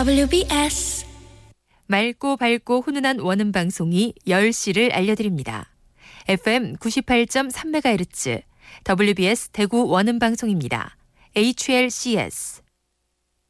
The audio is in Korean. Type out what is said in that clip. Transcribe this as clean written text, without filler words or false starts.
WBS 맑고 밝고 훈훈한 원음 방송이 10시를 알려드립니다. FM 98.3MHz WBS 대구 원음 방송입니다. HLCS